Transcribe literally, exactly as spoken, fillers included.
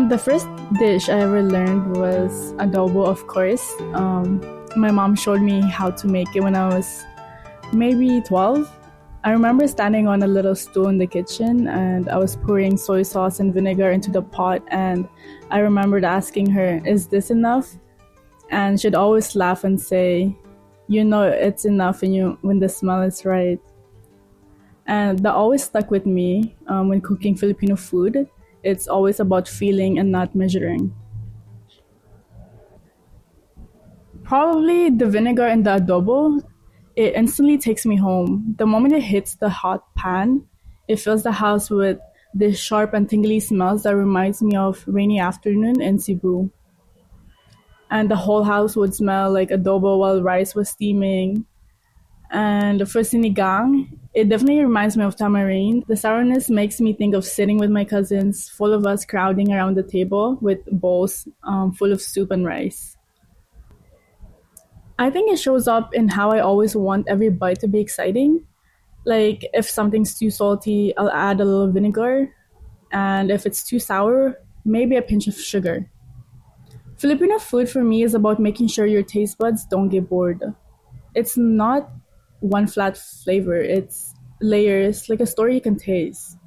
The first dish I ever learned was adobo, of course. Um, my mom showed me how to make it when I was maybe twelve. I remember standing on a little stool in the kitchen and I was pouring soy sauce and vinegar into the pot, and I remembered asking her, "Is this enough?" And she'd always laugh and say, "You know it's enough when, you, when the smell is right." And that always stuck with me um, when cooking Filipino food. It's always about feeling and not measuring. Probably the vinegar in the adobo. It instantly takes me home. The moment it hits the hot pan, it fills the house with this sharp and tingly smells that reminds me of rainy afternoon in Cebu. And the whole house would smell like adobo while rice was steaming. And for sinigang, it definitely reminds me of tamarind. The sourness makes me think of sitting with my cousins, full of us crowding around the table with bowls um, full of soup and rice. I think it shows up in how I always want every bite to be exciting. Like, if something's too salty, I'll add a little vinegar. And if it's too sour, maybe a pinch of sugar. Filipino food for me is about making sure your taste buds don't get bored. It's not one flat flavor, it's layers, like a story you can taste.